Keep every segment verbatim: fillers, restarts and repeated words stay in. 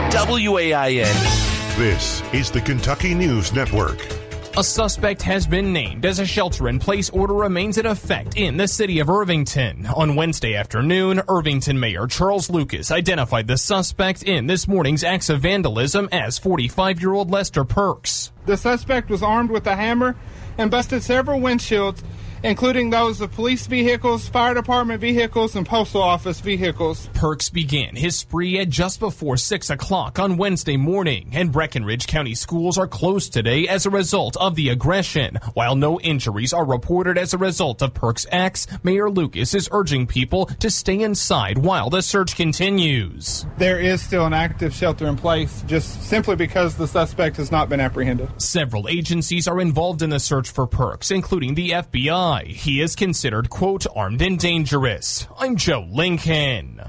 W A I N. This is the Kentucky News Network. A suspect has been named as a shelter-in-place order remains in effect in the city of Irvington. On Wednesday afternoon, Irvington Mayor Charles Lucas identified the suspect in this morning's acts of vandalism as forty-five-year-old Lester Perks. The suspect was armed with a hammer and busted several windshields, including those of police vehicles, fire department vehicles, and postal office vehicles. Perks began his spree at just before six o'clock on Wednesday morning, and Breckinridge County schools are closed today as a result of the aggression. While no injuries are reported as a result of Perks' acts, Mayor Lucas is urging people to stay inside while the search continues. There is still an active shelter in place, just simply because the suspect has not been apprehended. Several agencies are involved in the search for Perks, including the F B I. He is considered, quote, armed and dangerous. I'm Joe Lincoln.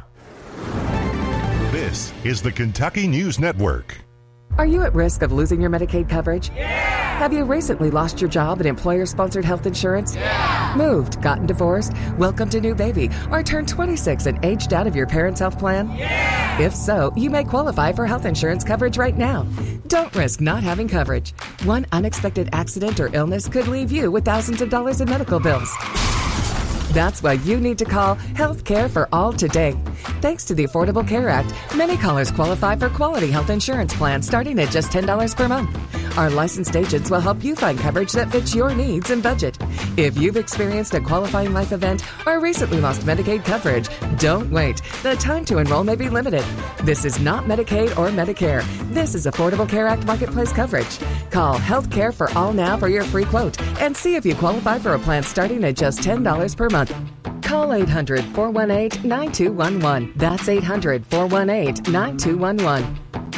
This is the Kentucky News Network. Are you at risk of losing your Medicaid coverage? Yeah! Have you recently lost your job at employer-sponsored health insurance? Yeah! Moved, gotten divorced, welcomed a new baby, or turned twenty-six and aged out of your parents' health plan? Yeah! If so, you may qualify for health insurance coverage right now. Don't risk not having coverage. One unexpected accident or illness could leave you with thousands of dollars in medical bills. That's why you need to call Health Care for All today. Thanks to the Affordable Care Act, many callers qualify for quality health insurance plans starting at just ten dollars per month. Our licensed agents will help you find coverage that fits your needs and budget. If you've experienced a qualifying life event or recently lost Medicaid coverage, don't wait. The time to enroll may be limited. This is not Medicaid or Medicare. This is Affordable Care Act Marketplace coverage. Call Health Care for All now for your free quote and see if you qualify for a plan starting at just ten dollars per month. Call eight hundred, four one eight, nine two one one. That's eight hundred, four one eight, nine two one one.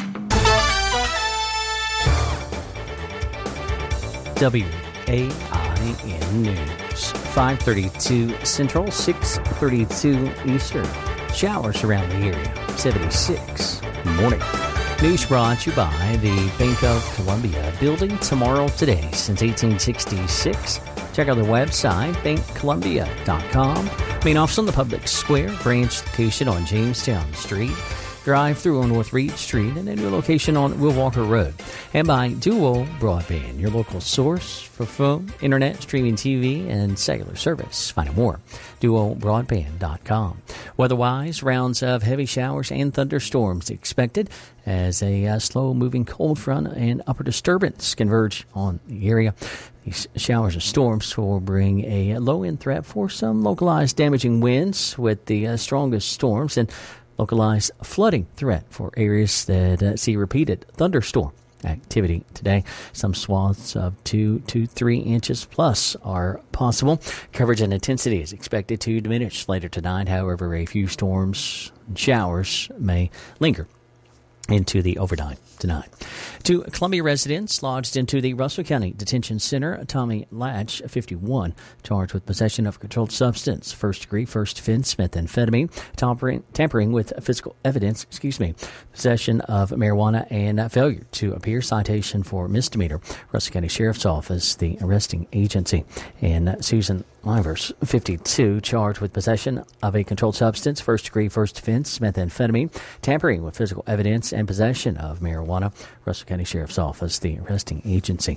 W A I N News. five thirty-two Central, six thirty-two Eastern. Showers around the area. seventy-six. Morning. News brought to you by the Bank of Columbia. Building tomorrow today since eighteen sixty-six. Check out their website, bank columbia dot com. Main office on the Public Square, branch location on Jamestown Street. Drive through on North Reed Street, and a new location on Will Walker Road. And by Duo Broadband, your local source for phone, internet, streaming T V, and cellular service. Find out more, duo broadband dot com. Weather-wise, rounds of heavy showers and thunderstorms expected as a uh, slow-moving cold front and upper disturbance converge on the area. These showers and storms will bring a low-end threat for some localized damaging winds with the uh, strongest storms and localized flooding threat for areas that uh, see repeated thunderstorm activity today. Some swaths of two to three inches plus are possible. Coverage and intensity is expected to diminish later tonight. However, a few storms and showers may linger into the overnight tonight. Two Columbia residents lodged into the Russell County Detention Center. Tommy Latch, fifty-one, charged with possession of a controlled substance, first degree, first offense, methamphetamine, tampering, tampering with physical evidence, excuse me, possession of marijuana, and failure to appear. Citation for misdemeanor. Russell County Sheriff's Office, the arresting agency. And Susan Livers, fifty-two, charged with possession of a controlled substance, first degree, first offense, methamphetamine, tampering with physical evidence, and possession of marijuana. Russell County Sheriff's Office, the arresting agency.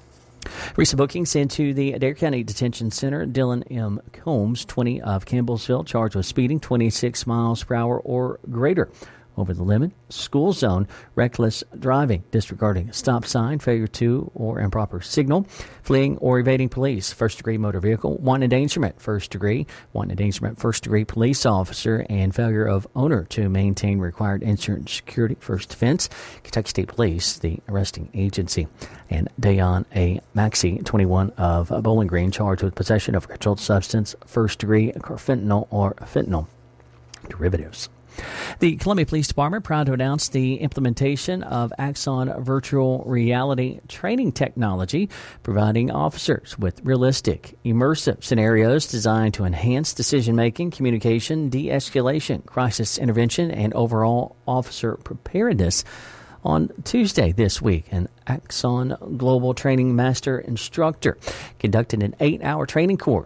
Recent bookings into the Adair County Detention Center. Dylan M. Combs, twenty, of Campbellsville, charged with speeding twenty-six miles per hour or greater over the limit. School zone, reckless driving, disregarding a stop sign, failure to or improper signal, fleeing or evading police, first-degree motor vehicle, wanton endangerment, first-degree, wanton endangerment, first-degree police officer, and failure of owner to maintain required insurance security, first offense. Kentucky State Police, the arresting agency. And Dayon A. Maxey, twenty-one, of Bowling Green, charged with possession of a controlled substance, first-degree carfentanil or fentanyl derivatives. The Columbia Police Department proud to announce the implementation of Axon virtual reality training technology, providing officers with realistic, immersive scenarios designed to enhance decision-making, communication, de-escalation, crisis intervention, and overall officer preparedness. On Tuesday this week, an Axon Global Training Master Instructor conducted an eight-hour training course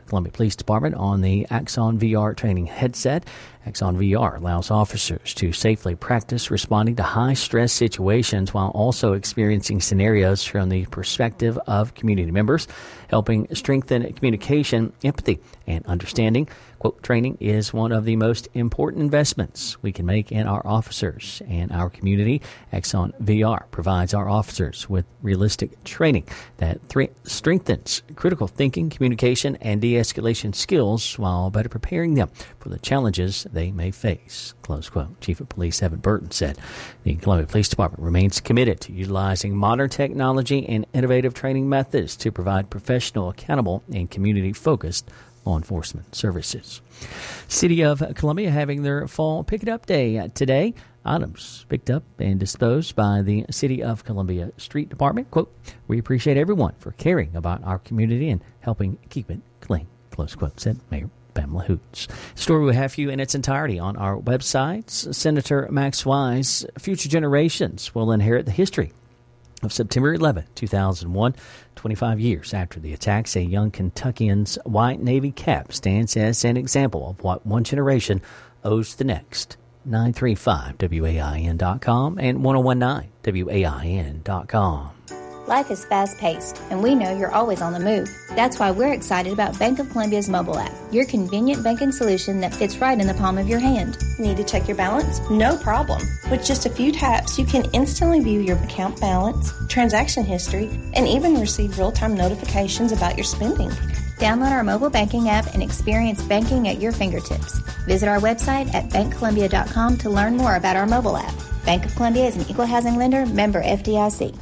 Columbia Police Department on the Axon V R training headset. Axon V R allows officers to safely practice responding to high-stress situations while also experiencing scenarios from the perspective of community members, helping strengthen communication, empathy, and understanding. Quote, training is one of the most important investments we can make in our officers and our community. Axon V R provides our officers with realistic training that th- strengthens critical thinking, communication, and de-escalation skills while better preparing them for the challenges they may face. Close quote. Chief of Police Evan Burton said the Columbia Police Department remains committed to utilizing modern technology and innovative training methods to provide professional, accountable, and community-focused law enforcement services. City of Columbia having their fall pick-it-up day today. Items picked up and disposed by the City of Columbia Street Department. Quote, we appreciate everyone for caring about our community and helping keep it clean. Close quote, said Mayor Pamela Hoots. The story we have for you in its entirety on our websites. Senator Max Wise, future generations will inherit the history of September eleventh, two thousand one, twenty-five years after the attacks. A young Kentuckian's white Navy cap stands as an example of what one generation owes the next. nine three five W A I N dot com and ten nineteen W A I N dot com. Life is fast-paced, and we know you're always on the move. That's why we're excited about Bank of Columbia's mobile app, your convenient banking solution that fits right in the palm of your hand. Need to check your balance? No problem. With just a few taps, you can instantly view your account balance, transaction history, and even receive real-time notifications about your spending. Download our mobile banking app and experience banking at your fingertips. Visit our website at bank columbia dot com to learn more about our mobile app. Bank of Columbia is an equal housing lender, member F D I C.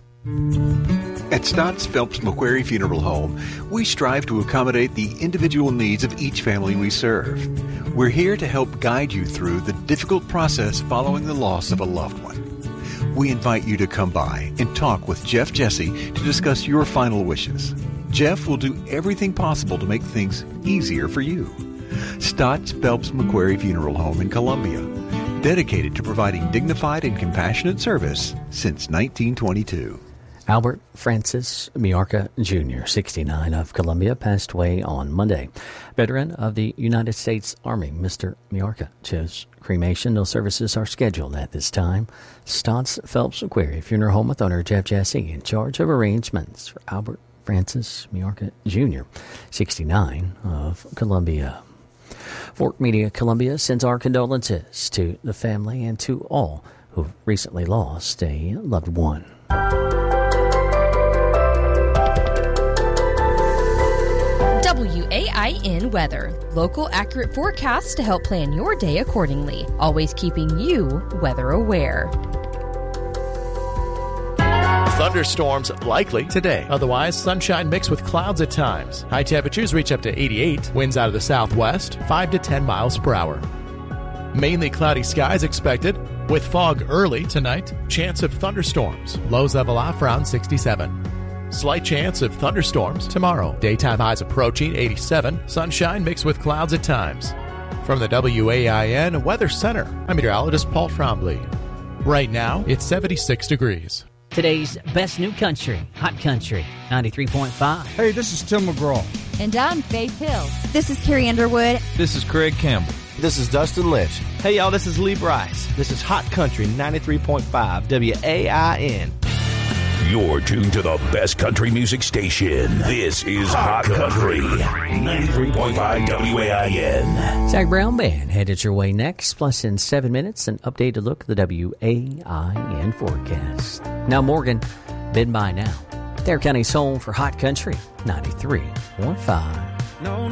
At Stotts Phelps McQuarrie Funeral Home, we strive to accommodate the individual needs of each family we serve. We're here to help guide you through the difficult process following the loss of a loved one. We invite you to come by and talk with Jeff Jesse to discuss your final wishes. Jeff will do everything possible to make things easier for you. Stotts Phelps McQuarrie Funeral Home in Columbia, dedicated to providing dignified and compassionate service since nineteen twenty-two. Albert Francis Miarca Junior, sixty-nine, of Columbia, passed away on Monday. Veteran of the United States Army, Mister Miarca chose cremation. No services are scheduled at this time. Stotts Phelps McQuarrie Funeral Home with owner Jeff Jesse in charge of arrangements for Albert Francis Miarca Junior, sixty-nine, of Columbia. Fork Media Columbia sends our condolences to the family and to all who've recently lost a loved one. W A I N weather. Local accurate forecasts to help plan your day accordingly. Always keeping you weather aware. Thunderstorms likely today. Otherwise, sunshine mixed with clouds at times. High temperatures reach up to eighty-eight. Winds out of the southwest, five to ten miles per hour. Mainly cloudy skies expected, with fog early tonight. Chance of thunderstorms. Lows level off around sixty-seven. Slight chance of thunderstorms tomorrow. Daytime highs approaching eighty-seven. Sunshine mixed with clouds at times. From the W A I N Weather Center, I'm meteorologist Paul Trombley. Right now, it's seventy-six degrees. Today's best new country, Hot Country, ninety-three point five. Hey, this is Tim McGraw. And I'm Faith Hill. This is Carrie Underwood. This is Craig Campbell. This is Dustin Lynch. Hey, y'all, this is Lee Bryce. This is Hot Country, ninety-three point five, W A I N. You're tuned to the best country music station. This is Hot Country, ninety-three point five W A I N. Zach Brown Band headed your way next, plus in seven minutes, an updated look at the W A I N forecast. Now Morgan, been by now. Dare County's home for Hot Country, ninety-three point five. No.